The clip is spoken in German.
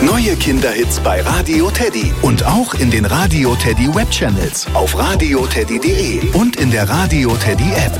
Neue Kinderhits bei Radio Teddy und auch in den Radio Teddy Webchannels auf radioteddy.de und in der Radio Teddy App.